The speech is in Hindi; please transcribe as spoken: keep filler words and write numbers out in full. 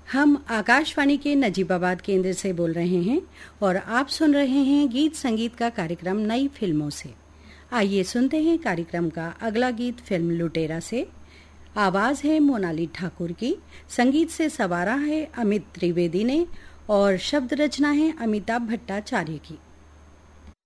हम आकाशवाणी के नजीबाबाद केंद्र से बोल रहे हैं और आप सुन रहे हैं गीत संगीत का कार्यक्रम नई फिल्मों से। आइए सुनते हैं कार्यक्रम का अगला गीत फिल्म लुटेरा से। आवाज है मोनाली ठाकुर की, संगीत से सवारा है अमित त्रिवेदी ने और शब्द रचना है अमिताभ भट्टाचार्य की।